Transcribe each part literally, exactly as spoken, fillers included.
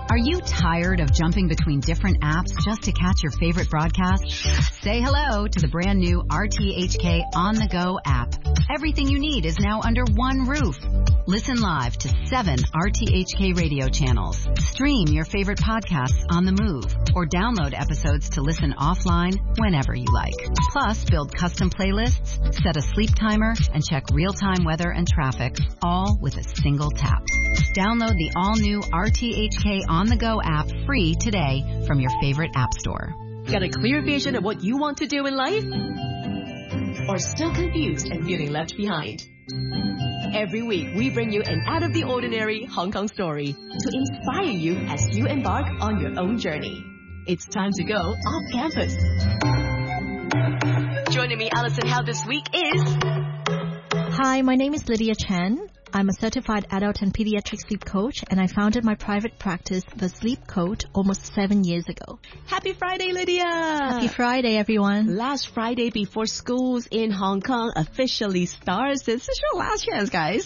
Are you tired of jumping between different apps just to catch your favorite broadcast? Say hello to the brand new R T H K On The Go app. Everything you need is now under one roof. Listen live to seven R T H K radio channels. Stream your favorite podcasts on the move or download episodes to listen offline whenever you like. Plus, build custom playlists, set a sleep timer, and check real-time weather and traffic, all with a single tap. Download the all-new R T H K On The Go app free today from your favorite app store. Got a clear vision of what you want to do in life? Or still confused and feeling left behind? Every week, we bring you an out-of-the-ordinary Hong Kong story to inspire you as you embark on your own journey. It's time to go off campus. Joining me, Alison Howe, this week is... Hi, my name is Lydia Chen. I'm a certified adult and pediatric sleep coach, and I founded my private practice, The Sleep Coach, almost seven years ago. Happy Friday, Lydia! Happy Friday, everyone. Last Friday before schools in Hong Kong officially starts. This is your last chance, guys,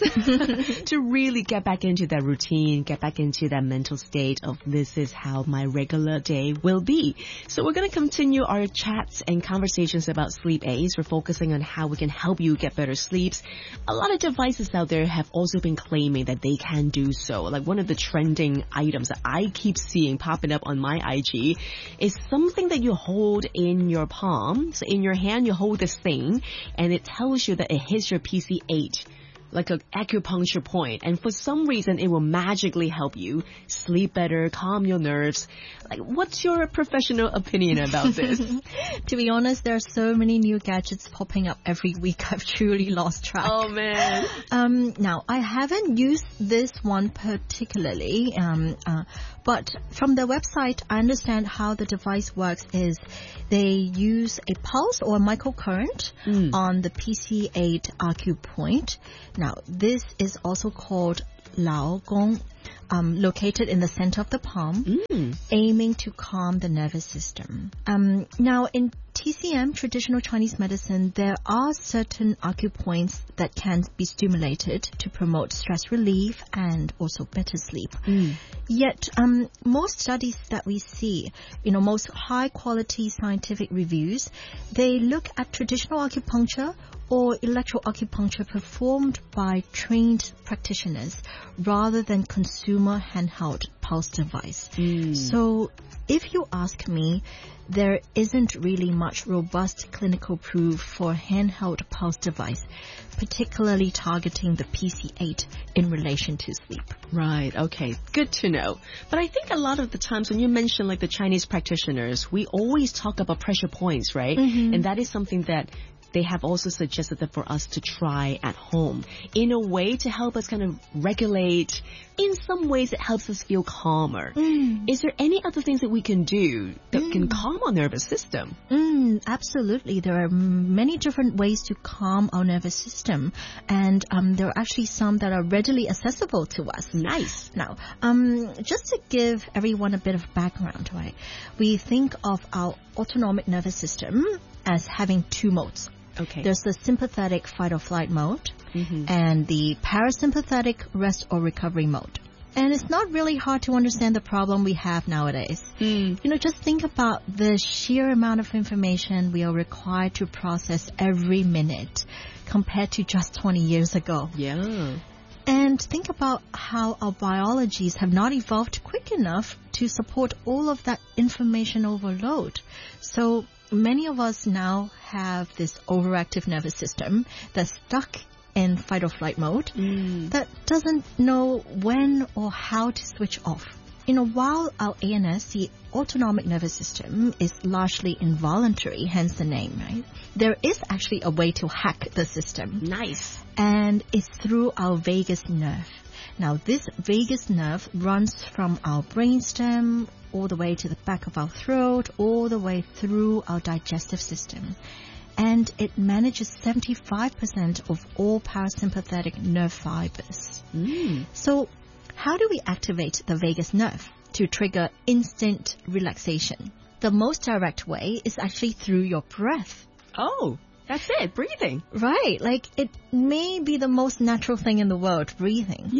to really get back into that routine, get back into that mental state of this is how my regular day will be. So we're going to continue our chats and conversations about sleep aids. We're focusing on how we can help you get better sleeps. A lot of devices out there have also been claiming that they can do so. Like one of the trending items that I keep seeing popping up on my I G is something that you hold in your palm. So in your hand, you hold this thing and it tells you that it hits your P C eight, like an acupuncture point. And for some reason, it will magically help you sleep better, calm your nerves. Like, what's your professional opinion about this? To be honest, there are so many new gadgets popping up every week. I've truly lost track. Oh, man. Um, now, I haven't used this one particularly, um, uh, but from the website, I understand how the device works is they use a pulse or a microcurrent mm. on the P C eight acupoint. Now, this is also called Lao Gong, um, located in the center of the palm, mm. aiming to calm the nervous system. Um, now, in T C M, traditional Chinese medicine, there are certain acupoints that can be stimulated to promote stress relief and also better sleep. Mm. Yet, um, most studies that we see, you know, most high-quality scientific reviews, they look at traditional acupuncture or electroacupuncture performed by trained practitioners rather than consumer handheld pulse device. Mm. So if you ask me, there isn't really much robust clinical proof for handheld pulse device, particularly targeting the P C eight in relation to sleep. Right, okay, good to know. But I think a lot of the times when you mention like the Chinese practitioners, we always talk about pressure points, right? Mm-hmm. And that is something that they have also suggested that for us to try at home in a way to help us kind of regulate. In some ways, it helps us feel calmer. Mm. Is there any other things that we can do that mm. can calm our nervous system? Mm, absolutely. There are many different ways to calm our nervous system. And um, there are actually some that are readily accessible to us. Nice. Now, um, just to give everyone a bit of background, right? We think of our autonomic nervous system as having two modes. Okay. There's the sympathetic fight or flight mode mm-hmm. and the parasympathetic rest or recovery mode. And it's not really hard to understand the problem we have nowadays. Mm. You know, just think about the sheer amount of information we are required to process every minute compared to just twenty years ago. Yeah. And think about how our biologies have not evolved quick enough to support all of that information overload. So many of us now have this overactive nervous system that's stuck in fight or flight mode mm. that doesn't know when or how to switch off. You know, while our A N S, the autonomic nervous system, is largely involuntary, hence the name, right? There is actually a way to hack the system. Nice. And it's through our vagus nerve. Now, this vagus nerve runs from our brainstem all the way to the back of our throat, all the way through our digestive system. And it manages seventy-five percent of all parasympathetic nerve fibers. Mm. So how do we activate the vagus nerve to trigger instant relaxation? The most direct way is actually through your breath. Oh, that's it, breathing. Right, like it may be the most natural thing in the world, breathing. Yeah.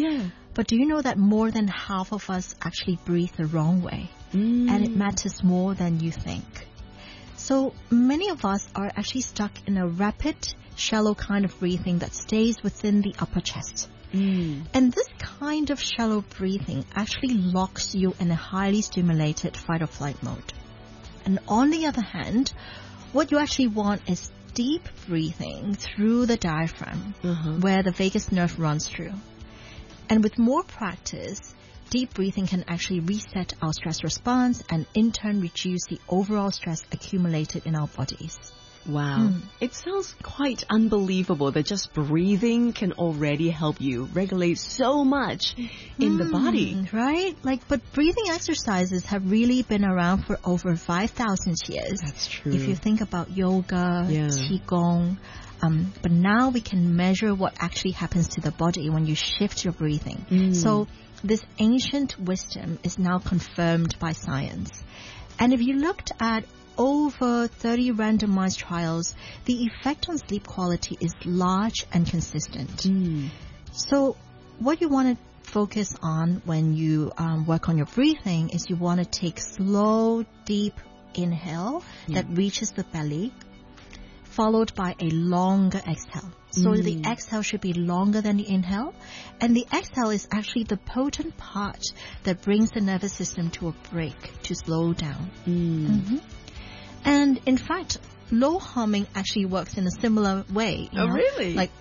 But do you know that more than half of us actually breathe the wrong way? Mm. And it matters more than you think. So many of us are actually stuck in a rapid, shallow kind of breathing that stays within the upper chest. Mm. And this kind of shallow breathing actually locks you in a highly stimulated fight or flight mode. And on the other hand, what you actually want is deep breathing through the diaphragm, Uh-huh. where the vagus nerve runs through. And with more practice, deep breathing can actually reset our stress response and in turn reduce the overall stress accumulated in our bodies. Wow. Mm. It sounds quite unbelievable that just breathing can already help you regulate so much in the body. Mm, right? Like, but breathing exercises have really been around for over five thousand years. That's true. If you think about yoga, Yeah. qigong, um, but now we can measure what actually happens to the body when you shift your breathing. Mm. So this ancient wisdom is now confirmed by science. And if you looked at over thirty randomized trials, the effect on sleep quality is large and consistent. Mm. So what you want to focus on when you um, work on your breathing is you want to take slow, deep inhale Yeah. that reaches the belly, followed by a longer exhale. So Mm. the exhale should be longer than the inhale. And the exhale is actually the potent part that brings the nervous system to a break, to slow down. Mm. Mm-hmm. And in fact, low humming actually works in a similar way. you Oh, know? really? Like,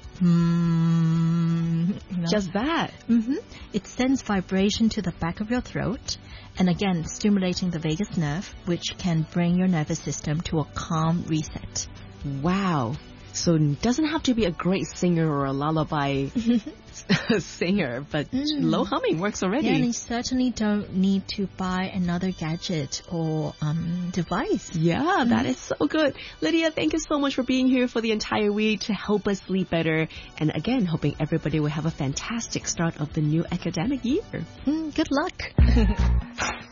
hmm, you know? Just that. hmm It sends vibration to the back of your throat, and again, stimulating the vagus nerve, which can bring your nervous system to a calm reset. Wow. So it doesn't have to be a great singer or a lullaby singer, but Mm. low humming works already. Yeah, and you certainly don't need to buy another gadget or um, device. Yeah, that is so good. Lydia, thank you so much for being here for the entire week to help us sleep better. And again, hoping everybody will have a fantastic start of the new academic year. Mm, good luck.